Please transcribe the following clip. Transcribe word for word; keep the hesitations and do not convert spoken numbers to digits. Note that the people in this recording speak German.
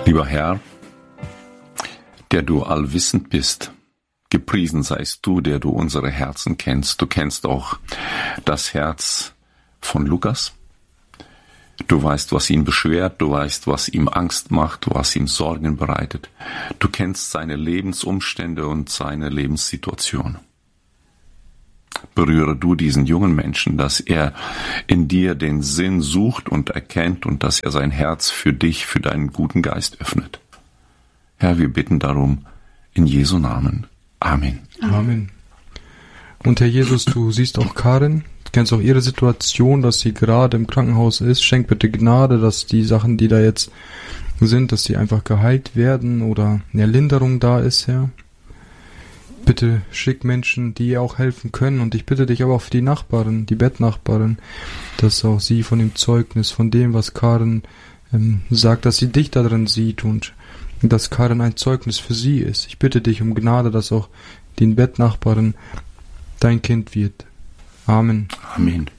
Lieber Herr, der du allwissend bist, gepriesen seist du, der du unsere Herzen kennst. Du kennst auch das Herz von Lukas. Du weißt, was ihn beschwert, du weißt, was ihm Angst macht, was ihm Sorgen bereitet. Du kennst seine Lebensumstände und seine Lebenssituation. Berühre du diesen jungen Menschen, dass er in dir den Sinn sucht und erkennt und dass er sein Herz für dich, für deinen guten Geist öffnet. Herr, wir bitten darum in Jesu Namen. Amen. Amen. Und Herr Jesus, du siehst auch Karin, du kennst auch ihre Situation, dass sie gerade im Krankenhaus ist. Schenk bitte Gnade, dass die Sachen, die da jetzt sind, dass sie einfach geheilt werden oder eine Linderung da ist, Herr. Bitte schick Menschen, die ihr auch helfen können. Und ich bitte dich aber auch für die Nachbarin, die Bettnachbarin, dass auch sie von dem Zeugnis, von dem, was Karin ähm, sagt, dass sie dich da drin sieht und dass Karin ein Zeugnis für sie ist. Ich bitte dich um Gnade, dass auch die Bettnachbarin dein Kind wird. Amen. Amen.